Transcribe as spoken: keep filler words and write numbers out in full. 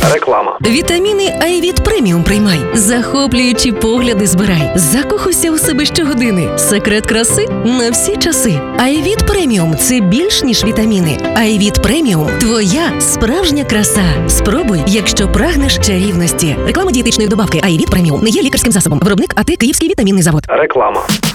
Реклама. Вітаміни Айвіт Преміум приймай. Захоплюючі погляди збирай. Закохуйся у себе щогодини. Секрет краси на всі часи. Айвіт Преміум – це більш ніж вітаміни. Айвіт Преміум – твоя справжня краса. Спробуй, якщо прагнеш чарівності. Реклама дієтичної добавки Айвіт Преміум не є лікарським засобом. Виробник АТ Київський вітамінний завод. Реклама.